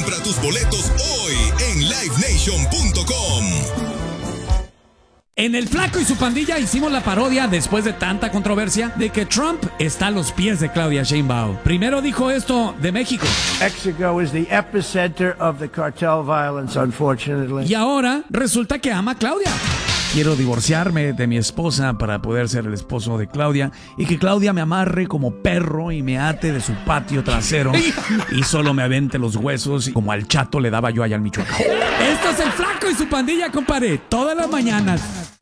Compra tus boletos hoy en livenation.com. En El Flaco y su pandilla hicimos la parodia después de tanta controversia de que Trump está a los pies de Claudia Sheinbaum. Primero dijo esto de México. Mexico is the epicenter of the cartel violence, unfortunately. Y ahora resulta que ama a Claudia. Quiero divorciarme de mi esposa para poder ser el esposo de Claudia y que Claudia me amarre como perro y me ate de su patio trasero y solo me avente los huesos como al Chato le daba yo allá al Michoacán. Esto es El Flaco y su pandilla, compadre, todas las mañanas.